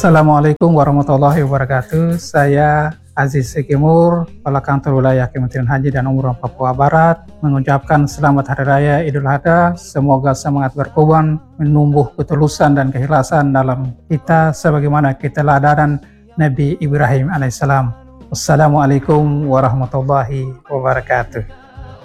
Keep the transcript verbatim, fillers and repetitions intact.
Assalamualaikum warahmatullahi wabarakatuh. Saya Aziz Sekimur, Kepala Kantor Wilayah Kementerian Haji dan Umroh Papua Barat, mengucapkan selamat Hari Raya Idul Adha. Semoga semangat berkorban, menumbuh ketulusan dan keikhlasan dalam kita sebagaimana keteladanan Nabi Ibrahim alaihissalam. Wassalamualaikum warahmatullahi wabarakatuh.